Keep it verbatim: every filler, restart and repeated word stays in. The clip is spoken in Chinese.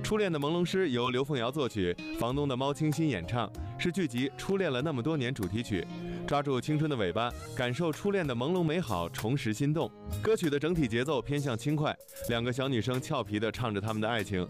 初恋的朦胧诗由刘凤瑶作曲，房东的猫清新演唱，是剧集《初恋了那么多年》主题曲。抓住青春的尾巴，感受初恋的朦胧美好，重拾心动。歌曲的整体节奏偏向轻快，两个小女生俏皮地唱着她们的爱情，